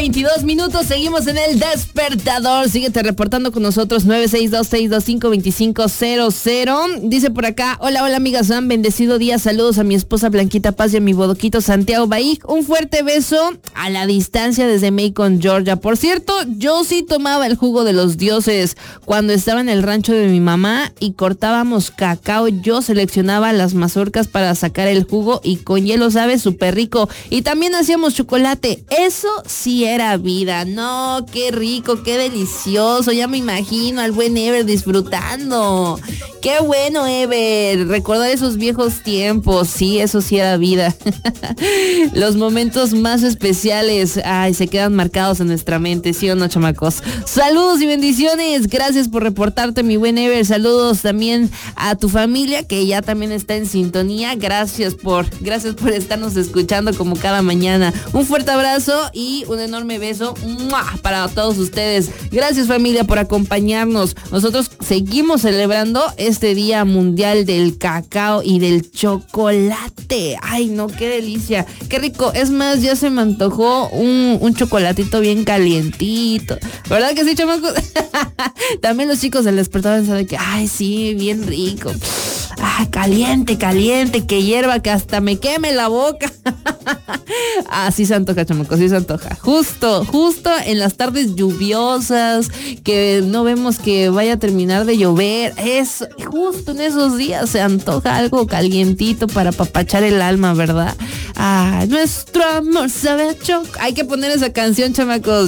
8:22, seguimos en el despertador. Síguete reportando con nosotros, 962-625-2500. Dice por acá, hola amigas, han bendecido día, saludos a mi esposa Blanquita Paz y a mi bodoquito Santiago Baig. Un fuerte beso a la distancia desde Macon, Georgia. Por cierto, yo sí tomaba el jugo de los dioses cuando estaba en el rancho de mi mamá y cortábamos cacao. Yo seleccionaba las mazorcas para sacar el jugo y con hielo, sabe, súper rico. Y también hacíamos chocolate. Eso sí era vida. No, qué rico, qué delicioso. Ya me imagino al buen Ever disfrutando. Qué bueno, Ever. Recordar esos viejos tiempos. Sí, eso sí era vida. Los momentos más especiales, ay, se quedan marcados en nuestra mente, ¿sí o no, chamacos? Saludos y bendiciones. Gracias por reportarte, mi buen Ever. Saludos también a tu familia, que ya también está en sintonía. Gracias por estarnos escuchando como cada mañana. Un fuerte abrazo y un enorme beso para todos ustedes. Gracias, familia, por acompañarnos. Nosotros seguimos celebrando este Día Mundial del Cacao y del Chocolate. Ay, no, qué delicia, qué rico. Es más, ya se me antojó un chocolatito bien calientito. ¿Verdad que sí, chamacos? También los chicos del despertador saben que, ay, sí, bien rico. Ah, caliente, que hierva, que hasta me queme la boca. Así se antoja, chamacos, sí se antoja. Justo en las tardes lluviosas, que no vemos que vaya a terminar de llover. Justo en esos días se antoja algo calientito para apapachar el alma, ¿verdad? Ah, nuestro amor sabe a hay que poner esa canción, chamacos.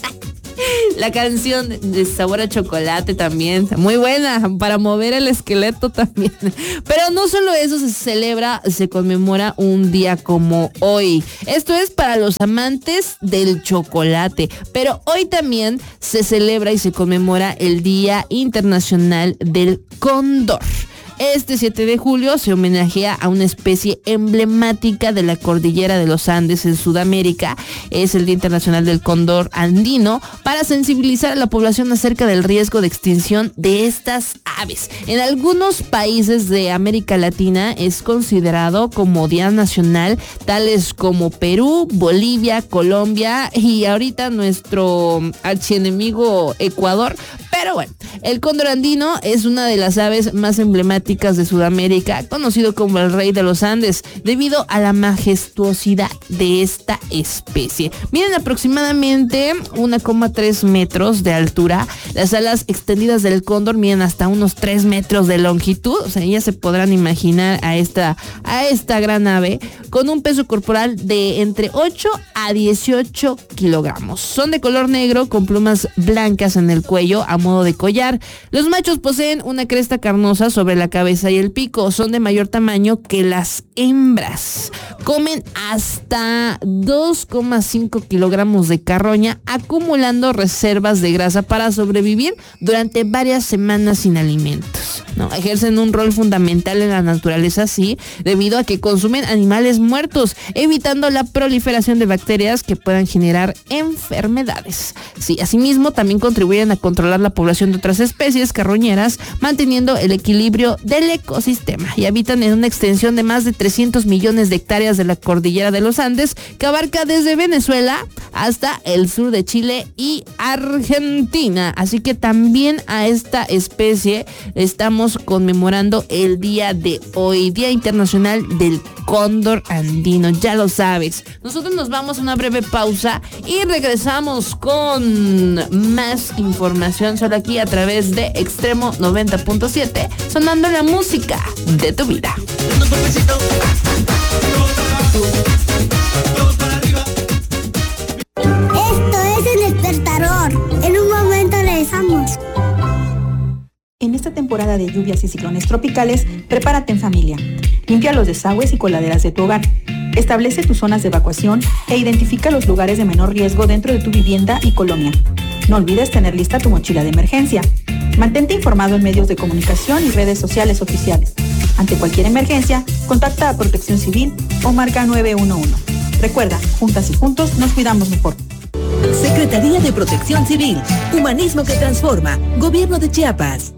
La canción de sabor a chocolate también, muy buena para mover el esqueleto también. Pero no solo eso se conmemora un día como hoy. Esto es para los amantes del chocolate. Pero hoy también se celebra y se conmemora el Día Internacional del Cóndor. Este 7 de julio se homenajea a una especie emblemática de la cordillera de los Andes en Sudamérica. Es el Día Internacional del Cóndor Andino, para sensibilizar a la población acerca del riesgo de extinción de estas aves. En algunos países de América Latina es considerado como Día Nacional, tales como Perú, Bolivia, Colombia y ahorita nuestro archienemigo Ecuador. Pero bueno, el cóndor andino es una de las aves más emblemáticas de Sudamérica, conocido como el rey de los Andes, debido a la majestuosidad de esta especie. Miden aproximadamente 1,3 metros de altura. Las alas extendidas del cóndor miden hasta unos 3 metros de longitud. O sea, ya se podrán imaginar a esta gran ave, con un peso corporal de entre 8 a 18 kilogramos. Son de color negro con plumas blancas en el cuello a modo de collar. Los machos poseen una cresta carnosa sobre la cabeza y el pico. Son de mayor tamaño que las hembras. Comen hasta 2,5 kilogramos de carroña, acumulando reservas de grasa para sobrevivir durante varias semanas sin alimentos. No, ejercen un rol fundamental en la naturaleza, sí, debido a que consumen animales muertos, evitando la proliferación de bacterias que puedan generar enfermedades. Sí, asimismo, también contribuyen a controlar la población de otras especies carroñeras, manteniendo el equilibrio del ecosistema, y habitan en una extensión de más de 300 millones de hectáreas de la cordillera de los Andes, que abarca desde Venezuela hasta el sur de Chile y Argentina. Así que también a esta especie estamos conmemorando el día de hoy, Día Internacional del Cóndor Andino, ya lo sabes. Nosotros nos vamos a una breve pausa y regresamos con más información solo aquí a través de Extremo 90.7, sonando la música de tu vida. Esto es El Despertador. En un momento regresamos. En esta temporada de lluvias y ciclones tropicales, prepárate en familia. Limpia los desagües y coladeras de tu hogar. Establece tus zonas de evacuación e identifica los lugares de menor riesgo dentro de tu vivienda y colonia. No olvides tener lista tu mochila de emergencia. Mantente informado en medios de comunicación y redes sociales oficiales. Ante cualquier emergencia, contacta a Protección Civil o marca 911. Recuerda, juntas y juntos nos cuidamos mejor. Secretaría de Protección Civil. Humanismo que transforma. Gobierno de Chiapas.